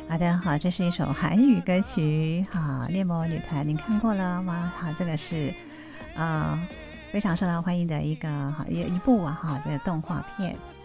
好的，好，这是一首韩语歌曲，好，《恋魔女团》，您看过了吗？好，这个是非常受到欢迎的一个好一部啊，哈，这个动画片。